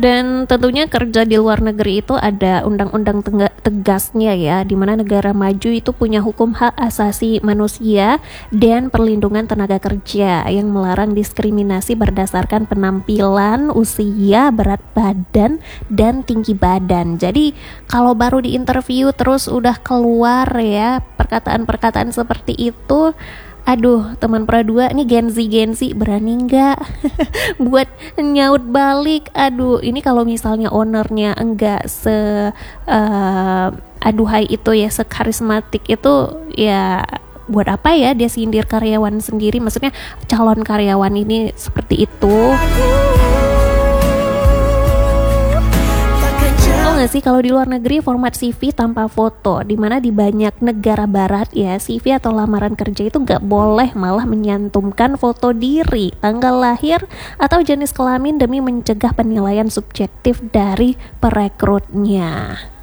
Dan tentunya kerja di luar negeri itu ada undang-undang tegasnya ya, di mana negara maju itu punya hukum hak asasi manusia dan perlindungan tenaga kerja yang melarang diskriminasi berdasarkan penampilan, usia, berat badan, dan tinggi badan. Jadi kalau baru di interview terus udah keluar ya perkataan-perkataan seperti itu, aduh, teman Pra 2 ini Gen Z berani nggak buat nyaut balik? Aduh, ini kalau misalnya ownernya enggak aduhai itu ya, sekarismatik itu ya, buat apa ya dia sindir karyawan sendiri, maksudnya calon karyawan ini seperti itu. Nggak sih kalau di luar negeri format CV tanpa foto, dimana di banyak negara barat ya CV atau lamaran kerja itu nggak boleh malah menyantumkan foto diri, tanggal lahir atau jenis kelamin demi mencegah penilaian subjektif dari perekrutnya.